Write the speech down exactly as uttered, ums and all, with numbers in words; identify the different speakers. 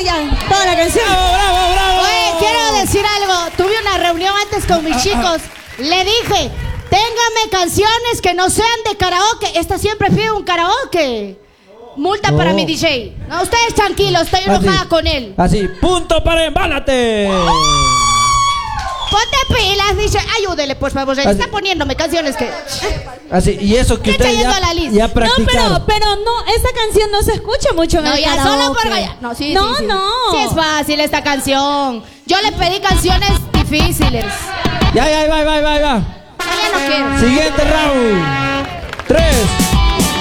Speaker 1: canción ya, toda la canción.
Speaker 2: ¡Bravo, bravo, bravo!
Speaker 3: Oye, quiero decir algo. Tuve una reunión antes con mis chicos. Le dije, téngame canciones que no sean de karaoke. Esta siempre pide un karaoke. Multa
Speaker 2: no.
Speaker 3: para mi D J. No, ustedes tranquilos, estoy enojada
Speaker 2: así,
Speaker 3: con él.
Speaker 2: Así, punto para Embálate.
Speaker 3: Ponte pilas, dice, ayúdele, por favor. Él está poniéndome canciones que...
Speaker 2: Así, y eso que
Speaker 3: Está
Speaker 2: usted ya,
Speaker 3: yendo a la lista.
Speaker 2: ya
Speaker 1: No,
Speaker 2: practicaron.
Speaker 1: pero, pero no, esta canción no se escucha mucho en
Speaker 3: No,
Speaker 1: el
Speaker 3: ya,
Speaker 1: karaoke.
Speaker 3: solo por gallar. No, sí,
Speaker 1: no,
Speaker 3: sí, sí.
Speaker 1: no.
Speaker 3: Sí es fácil esta canción. Yo le pedí canciones difíciles.
Speaker 2: Ya, ya, va, va, va, va.
Speaker 3: Ya no quiero.
Speaker 2: Siguiente round. Tres.